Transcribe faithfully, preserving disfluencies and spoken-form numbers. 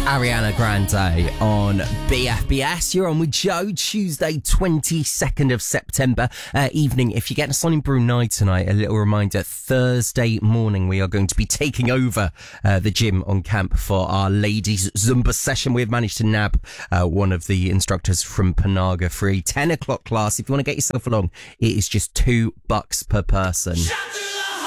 Ariana Grande on B F B S. You're on with Joe. Tuesday, twenty-second of September uh, evening. If you're getting us on in Brunei tonight, a little reminder, Thursday morning we are going to be taking over uh, the gym on camp for our ladies Zumba session. We've managed to nab uh, one of the instructors from Panaga for a ten o'clock class. If you want to get yourself along, it is just two bucks per person.